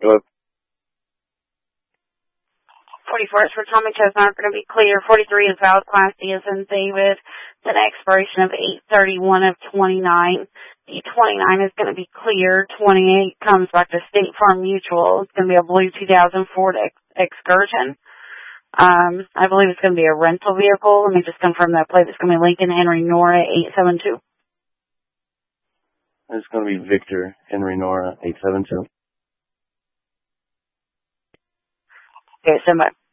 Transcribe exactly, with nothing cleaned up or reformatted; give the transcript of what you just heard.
Hello? forty-four is for Tommy Chestnut, going to be clear. forty-three is valid class D as in David. Then expiration of eight thirty-one of twenty-nine. The twenty-nine is going to be clear. twenty-eight comes back to State Farm Mutual. It's going to be a blue two thousand Ford Ex- Excursion. Um, I believe it's going to be a rental vehicle. Let me just confirm that plate. It's going to be Lincoln Henry Nora eight seven two. It's going to be Victor Henry Nora eight seven two. Okay, stand by.